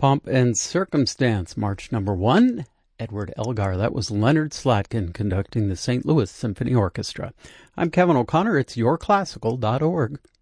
Pomp and Circumstance, March number 1, Edward Elgar. That was Leonard Slatkin conducting the St. Louis Symphony Orchestra. I'm Kevin O'Connor. It's yourclassical.org.